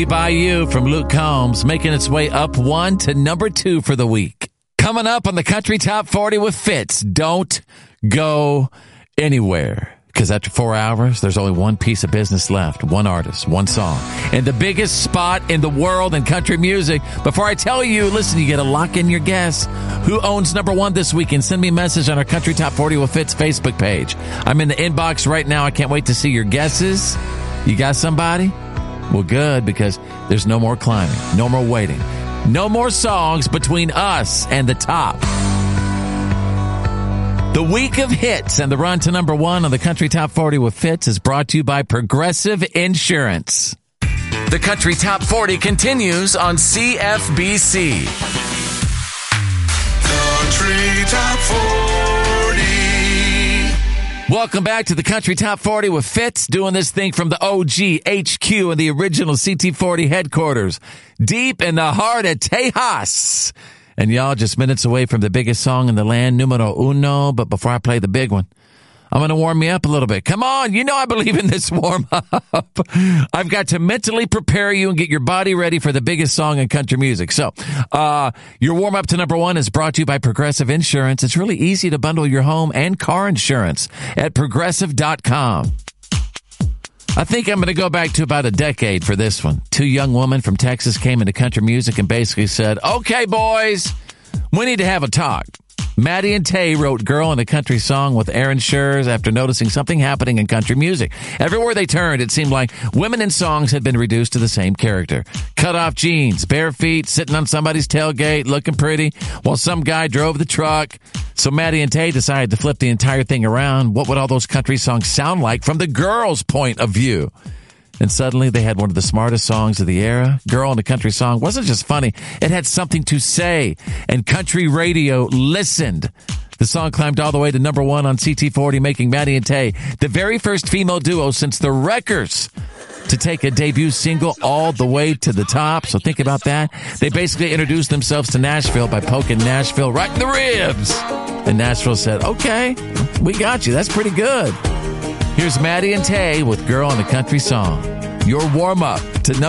By You from Luke Combs, making its way up 1 to number 2 for the week. Coming up on the Country Top 40 with Fitz. Don't go anywhere, because after 4 hours, there's only one piece of business left, one artist, one song, and the biggest spot in the world in country music. Before I tell you, listen, you got to lock in your guess. Who owns number 1 this week? And send me a message on our Country Top 40 with Fitz Facebook page. I'm in the inbox right now. I can't wait to see your guesses. You got somebody? Well, good, because there's no more climbing, no more waiting, no more songs between us and the top. The week of hits and the run to number 1 on the Country Top 40 with Fitz is brought to you by Progressive Insurance. The Country Top 40 continues on CFBC. Country Top 40. Welcome back to the Country Top 40 with Fitz, doing this thing from the OG HQ and the original CT40 headquarters, deep in the heart of Tejas. And y'all, just minutes away from the biggest song in the land, numero uno. But before I play the big one, I'm going to warm you up a little bit. Come on, you know I believe in this warm-up. I've got to mentally prepare you and get your body ready for the biggest song in country music. So, your warm-up to number 1 is brought to you by Progressive Insurance. It's really easy to bundle your home and car insurance at Progressive.com. I think I'm going to go back to about a decade for this one. 2 young women from Texas came into country music and basically said, okay, boys, we need to have a talk. Maddie and Tay wrote Girl in a Country Song with Aaron Schurz after noticing something happening in country music. Everywhere they turned, it seemed like women in songs had been reduced to the same character. Cut off jeans, bare feet, sitting on somebody's tailgate, looking pretty, while some guy drove the truck. So Maddie and Tay decided to flip the entire thing around. What would all those country songs sound like from the girls' point of view? And suddenly they had one of the smartest songs of the era. Girl in a Country Song wasn't just funny. It had something to say. And country radio listened. The song climbed all the way to number 1 on CT40, making Maddie and Tay the very first female duo since the Wreckers to take a debut single all the way to the top. So think about that. They basically introduced themselves to Nashville by poking Nashville right in the ribs. And Nashville said, okay, we got you. That's pretty good. Here's Maddie and Tay with Girl in a Country Song. Your warm-up to number